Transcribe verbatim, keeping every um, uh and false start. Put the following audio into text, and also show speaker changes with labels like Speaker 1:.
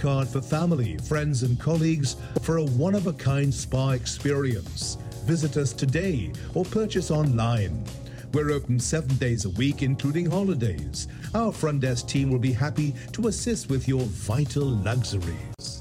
Speaker 1: card for family, friends, and colleagues for a one-of-a-kind spa experience. Visit us today or purchase online. We're open seven days a week, including holidays. Our front desk team will be happy to assist with your vital luxuries.